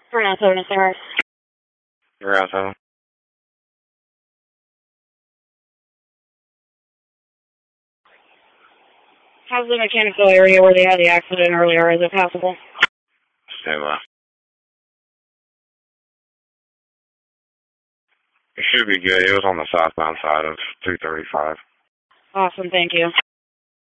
For now, 7 stars. You're out, 7. How's the mechanical area where they had the accident earlier? Is it passable? Stand by. It should be good. It was on the southbound side of 235. Awesome, thank you.